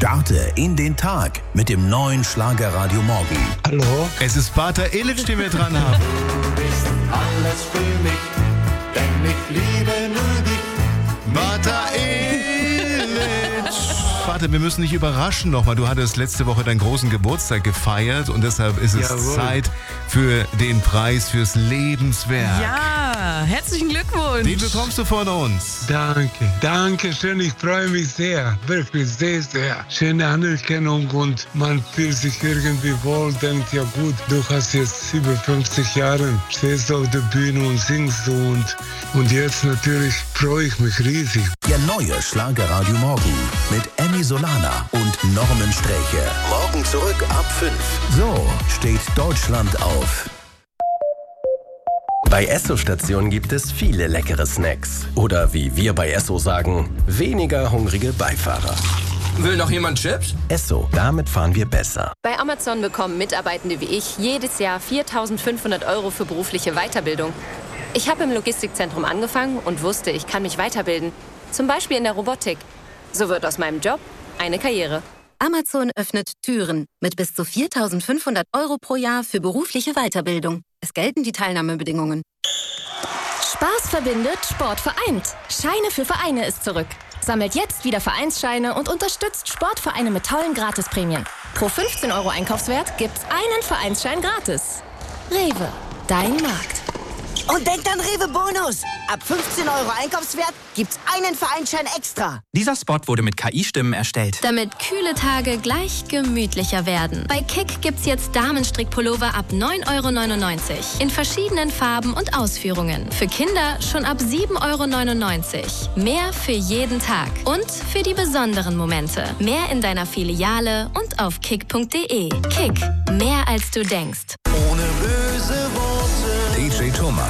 Starte in den Tag mit dem neuen Schlagerradio Morgen. Hallo? Es ist Pater Illich, den wir dran haben. Du bist alles für mich, denn ich liebe nur dich. Pater Illich! Vater, wir müssen dich überraschen nochmal. Du hattest letzte Woche deinen großen Geburtstag gefeiert und deshalb ist es Zeit für den Preis fürs Lebenswerk. Ja, herzlichen Glückwunsch. Den bekommst du von uns. Danke schön. Ich freue mich sehr. Wirklich sehr, sehr. Schöne Anerkennung und man fühlt sich irgendwie wohl, denkt, ja gut, du hast jetzt über 50 Jahre, stehst auf der Bühne und singst und jetzt natürlich freue ich mich riesig. Der neue Schlagerradio Morgen mit Emmy Solana und Norman Sträche. Morgen zurück ab 5. So steht Deutschland auf. Bei Esso-Stationen gibt es viele leckere Snacks. Oder wie wir bei Esso sagen, weniger hungrige Beifahrer. Will noch jemand Chips? Esso, damit fahren wir besser. Bei Amazon bekommen Mitarbeitende wie ich jedes Jahr 4.500 € für berufliche Weiterbildung. Ich habe im Logistikzentrum angefangen und wusste, ich kann mich weiterbilden. Zum Beispiel in der Robotik. So wird aus meinem Job eine Karriere. Amazon öffnet Türen mit bis zu 4.500 € pro Jahr für berufliche Weiterbildung. Es gelten die Teilnahmebedingungen. Spaß verbindet, Sport vereint. Scheine für Vereine ist zurück. Sammelt jetzt wieder Vereinsscheine und unterstützt Sportvereine mit tollen Gratisprämien. Pro 15 € Einkaufswert gibt's einen Vereinsschein gratis. Rewe, dein Markt. Und denkt an Rewe Bonus. Ab 15 € Einkaufswert gibt's einen Vereinsschein extra. Dieser Spot wurde mit KI-Stimmen erstellt. Damit kühle Tage gleich gemütlicher werden. Bei Kick gibt's jetzt Damenstrickpullover ab 9,99 € in verschiedenen Farben und Ausführungen. Für Kinder schon ab 7,99 €. Mehr für jeden Tag und für die besonderen Momente. Mehr in deiner Filiale und auf kick.de. Kick, mehr als du denkst. Ohne böse Worte. DJ Thomas.